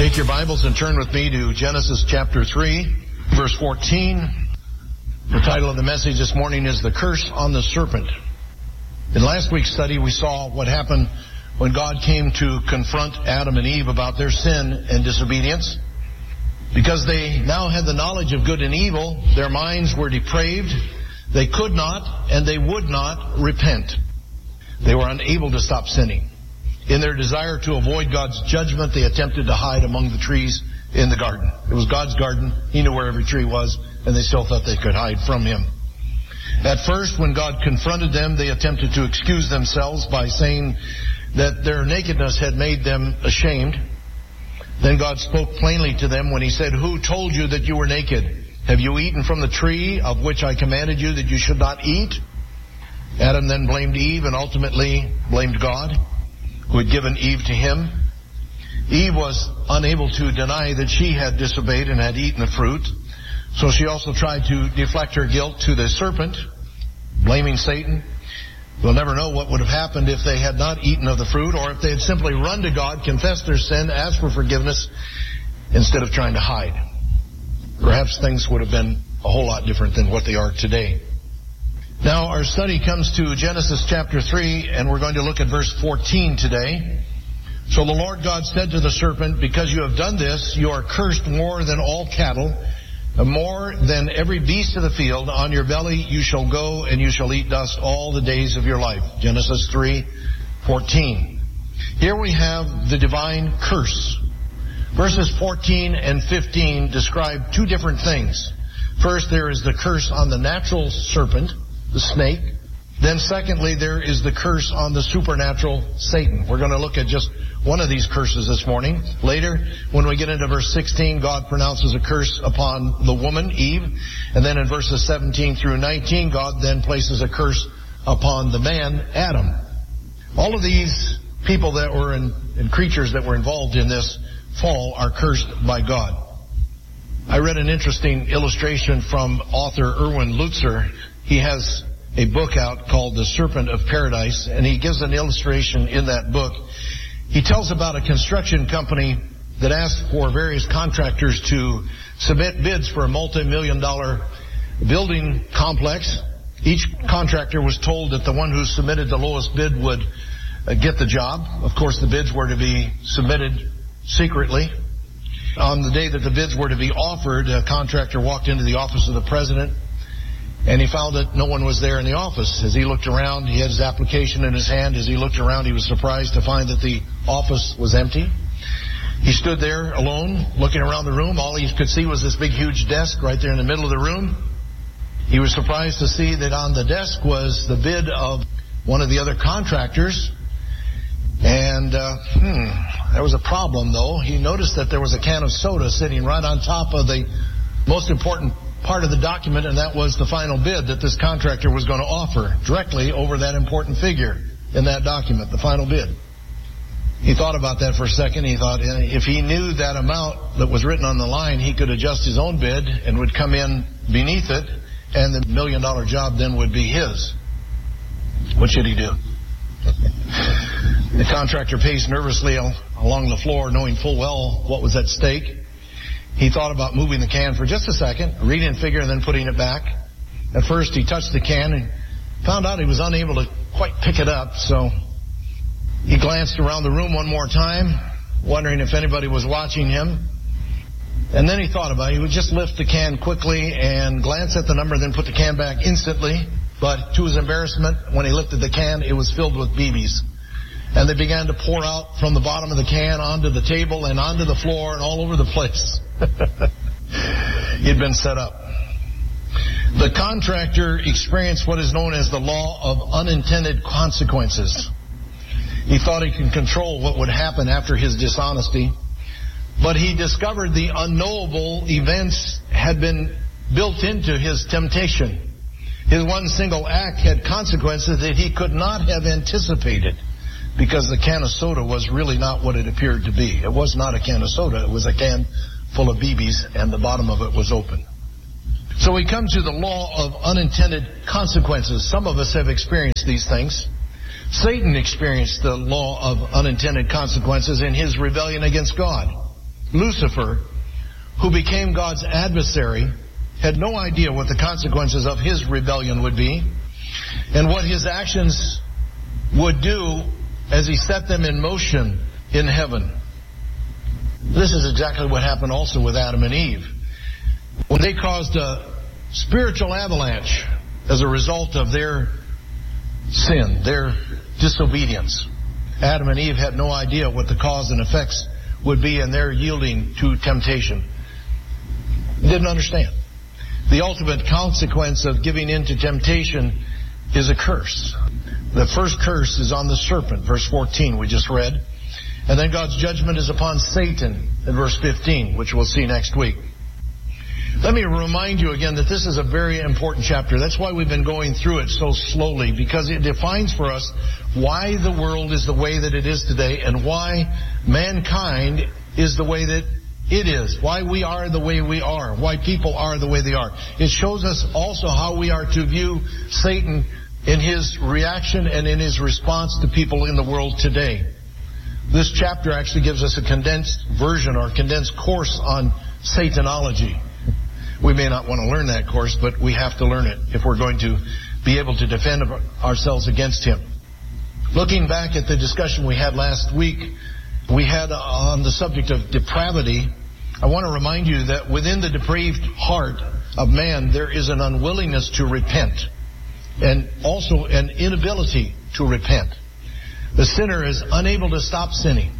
Take your Bibles and turn with me to Genesis chapter 3, verse 14. The title of the message this morning is The Curse on the Serpent. In last week's study, we saw what happened when God came to confront Adam and Eve about their sin and disobedience. Because they now had the knowledge of good and evil, their minds were depraved. They could not and they would not repent. They were unable to stop sinning. In their desire to avoid God's judgment, they attempted to hide among the trees in the garden. It was God's garden. He knew where every tree was, and they still thought they could hide from Him. At first, when God confronted them, they attempted to excuse themselves by saying that their nakedness had made them ashamed. Then God spoke plainly to them when He said, "Who told you that you were naked? Have you eaten from the tree of which I commanded you that you should not eat?" Adam then blamed Eve and ultimately blamed God, who had given Eve to him. Eve was unable to deny that she had disobeyed and had eaten the fruit, so she also tried to deflect her guilt to the serpent, blaming Satan. We'll never know what would have happened if they had not eaten of the fruit, or if they had simply run to God, confessed their sin, asked for forgiveness, instead of trying to hide. Perhaps things would have been a whole lot different than what they are today. Now, our study comes to Genesis chapter 3, and we're going to look at verse 14 today. "So the Lord God said to the serpent, 'Because you have done this, you are cursed more than all cattle, and more than every beast of the field. On your belly you shall go, and you shall eat dust all the days of your life.'" Genesis 3:14. Here we have the divine curse. Verses 14 and 15 describe two different things. First, there is the curse on the natural serpent, the snake. Then secondly, there is the curse on the supernatural Satan. We're going to look at just one of these curses this morning. Later, when we get into verse 16, God pronounces a curse upon the woman, Eve. And then in verses 17 through 19, God then places a curse upon the man, Adam. All of these people that were and creatures that were involved in this fall are cursed by God. I read an interesting illustration from author Erwin Lutzer. He has a book out called The Serpent of Paradise, and he gives an illustration in that book. He tells about a construction company that asked for various contractors to submit bids for a multi-million-dollar building complex. Each contractor was told that the one who submitted the lowest bid would get the job. Of course, the bids were to be submitted secretly. On the day that the bids were to be offered, a contractor walked into the office of the president, and he found that no one was there in the office. As he looked around, he had his application in his hand. As he looked around, he was surprised to find that the office was empty. He stood there alone, looking around the room. All he could see was this big, huge desk right there in the middle of the room. He was surprised to see that on the desk was the bid of one of the other contractors. And there was a problem, though. He noticed that there was a can of soda sitting right on top of the most important part of the document, and that was the final bid that this contractor was going to offer, directly over that important figure in that document, the final bid. He thought about that for a second. He thought if he knew that amount that was written on the line, he could adjust his own bid and would come in beneath it, and the $1 million job then would be his. What should he do? The contractor paced nervously along the floor, knowing full well what was at stake. He thought about moving the can for just a second, reading a figure, and then putting it back. At first, he touched the can and found out he was unable to quite pick it up, so he glanced around the room one more time, wondering if anybody was watching him. And then he thought about it. He would just lift the can quickly and glance at the number, then put the can back instantly. But to his embarrassment, when he lifted the can, it was filled with BBs. And they began to pour out from the bottom of the can onto the table and onto the floor and all over the place. He had been set up. The contractor experienced what is known as the law of unintended consequences. He thought he could control what would happen after his dishonesty, but he discovered the unknowable events had been built into his temptation. His one single act had consequences that he could not have anticipated, because the can of soda was really not what it appeared to be. It was not a can of soda. It was a can full of BBs, and the bottom of it was open. So we come to the law of unintended consequences. Some of us have experienced these things. Satan experienced the law of unintended consequences in his rebellion against God. Lucifer, who became God's adversary, had no idea what the consequences of his rebellion would be and what his actions would do as he set them in motion in heaven. This is exactly what happened also with Adam and Eve. When they caused a spiritual avalanche as a result of their sin, their disobedience, Adam and Eve had no idea what the cause and effects would be in their yielding to temptation. Didn't understand. The ultimate consequence of giving in to temptation is a curse. The first curse is on the serpent, verse 14 we just read. And then God's judgment is upon Satan in verse 15, which we'll see next week. Let me remind you again that this is a very important chapter. That's why we've been going through it so slowly, because it defines for us why the world is the way that it is today and why mankind is the way that it is, why we are the way we are, why people are the way they are. It shows us also how we are to view Satan in his reaction and in his response to people in the world today. This chapter actually gives us a condensed version or condensed course on Satanology. We may not want to learn that course, but we have to learn it if we're going to be able to defend ourselves against him. Looking back at the discussion we had last week, we had on the subject of depravity. I want to remind you that within the depraved heart of man, there is an unwillingness to repent and also an inability to repent. The sinner is unable to stop sinning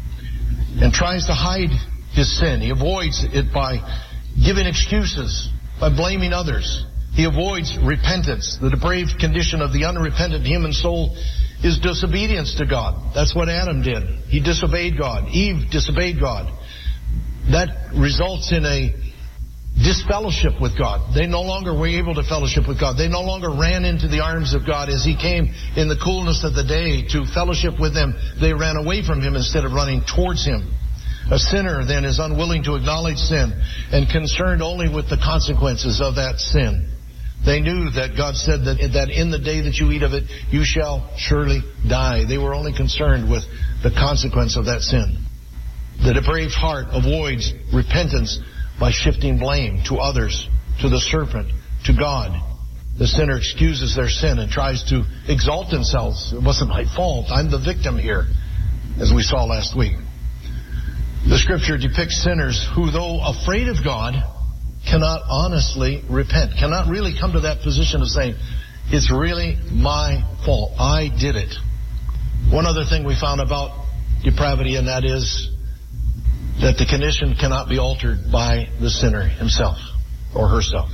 and tries to hide his sin. He avoids it by giving excuses, by blaming others. He avoids repentance. The depraved condition of the unrepentant human soul is disobedience to God. That's what Adam did. He disobeyed God. Eve disobeyed God. That results in a disfellowship with God. They no longer were able to fellowship with God. They no longer ran into the arms of God as he came in the coolness of the day to fellowship with them. They ran away from him instead of running towards him. A sinner then is unwilling to acknowledge sin and concerned only with the consequences of that sin. They knew that God said that in the day that you eat of it, you shall surely die. They were only concerned with the consequence of that sin. The depraved heart avoids repentance by shifting blame to others, to the serpent, to God. The sinner excuses their sin and tries to exalt themselves. It wasn't my fault. I'm the victim here, as we saw last week. The scripture depicts sinners who, though afraid of God, cannot honestly repent, cannot really come to that position of saying, it's really my fault. I did it. One other thing we found about depravity, and that is that the condition cannot be altered by the sinner himself or herself.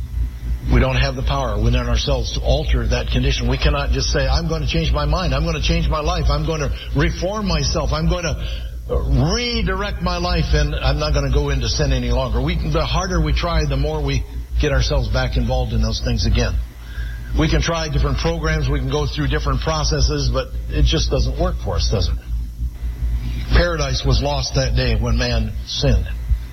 We don't have the power within ourselves to alter that condition. We cannot just say, I'm going to change my mind. I'm going to change my life. I'm going to reform myself. I'm going to redirect my life, and I'm not going to go into sin any longer. The harder we try, the more we get ourselves back involved in those things again. We can try different programs, we can go through different processes, but it just doesn't work for us, does it? Paradise was lost that day when man sinned.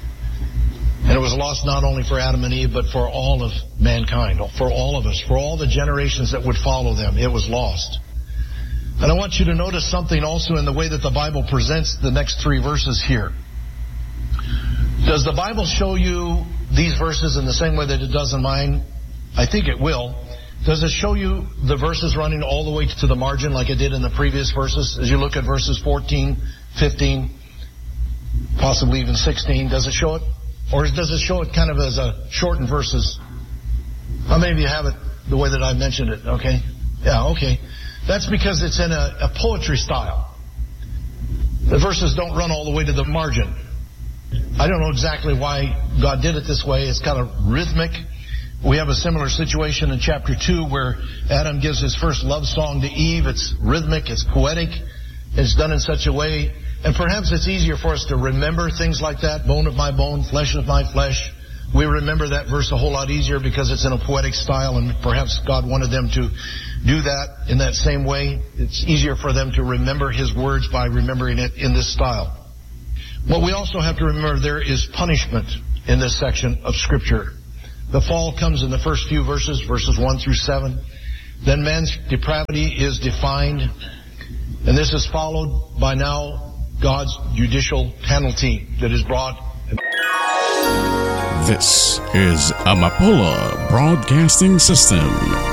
And it was lost not only for Adam and Eve, but for all of mankind, for all of us, for all the generations that would follow them. It was lost. And I want you to notice something also in the way that the Bible presents the next three verses here. Does the Bible show you these verses in the same way that it does in mine? I think it will. Does it show you the verses running all the way to the margin like it did in the previous verses? As you look at verses 14, 15, possibly even 16, does it show it? Or does it show it kind of as a shortened verses? How many of you have it the way that I mentioned it? Okay? Yeah, okay. That's because it's in a poetry style. The verses don't run all the way to the margin. I don't know exactly why God did it this way. It's kind of rhythmic. We have a similar situation in chapter 2 where Adam gives his first love song to Eve. It's rhythmic, it's poetic, it's done in such a way. And perhaps it's easier for us to remember things like that, bone of my bone, flesh of my flesh. We remember that verse a whole lot easier because it's in a poetic style, and perhaps God wanted them to do that in that same way. It's easier for them to remember His words by remembering it in this style. But we also have to remember there is punishment in this section of Scripture. The fall comes in the first few verses 1 through 7. Then man's depravity is defined, and this is followed by now God's judicial penalty that is brought. This is Amapola Broadcasting System.